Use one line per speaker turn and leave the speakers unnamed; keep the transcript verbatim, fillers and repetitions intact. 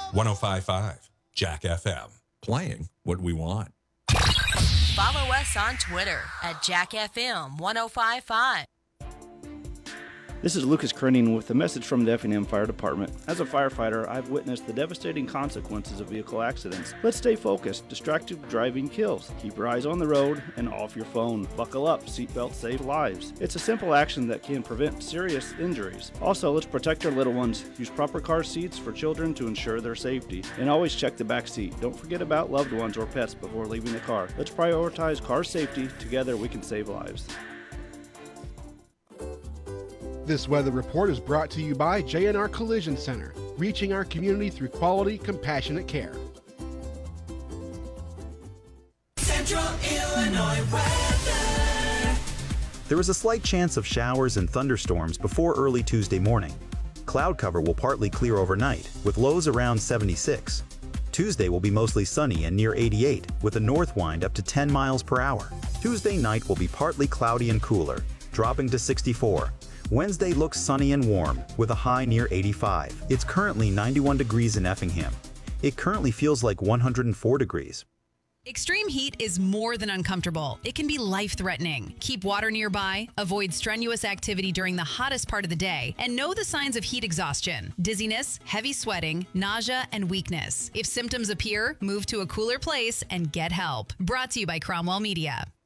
one oh five point five Jack F M.
Playing what we want.
Follow us on Twitter at Jack F M one oh five point five.
This is Lucas Krenning with a message from the Effingham Fire Department. As a firefighter, I've witnessed the devastating consequences of vehicle accidents. Let's stay focused. Distracted driving kills. Keep your eyes on the road and off your phone. Buckle up. Seatbelts save lives. It's a simple action that can prevent serious injuries. Also, let's protect our little ones. Use proper car seats for children to ensure their safety. And always check the back seat. Don't forget about loved ones or pets before leaving the car. Let's prioritize car safety. Together, we can save lives.
This weather report is brought to you by J and R Collision Center, reaching our community through quality, compassionate care.
Central Illinois weather.
There is a slight chance of showers and thunderstorms before early Tuesday morning. Cloud cover will partly clear overnight, with lows around seventy-six. Tuesday will be mostly sunny and near eighty-eight, with a north wind up to ten miles per hour. Tuesday night will be partly cloudy and cooler, dropping to sixty-four. Wednesday looks sunny and warm, with a high near eighty-five. It's currently ninety-one degrees in Effingham. It currently feels like one hundred four degrees.
Extreme heat is more than uncomfortable. It can be life-threatening. Keep water nearby, avoid strenuous activity during the hottest part of the day, and know the signs of heat exhaustion: dizziness, heavy sweating, nausea, and weakness. If symptoms appear, move to a cooler place and get help. Brought to you by Cromwell Media.